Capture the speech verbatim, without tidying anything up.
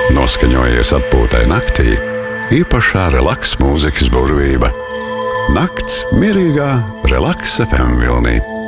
Noskaņojies atpūtai naktī, īpašā relaks mūzikas burvība. Nakts mierīgā Relaks F M vilnī.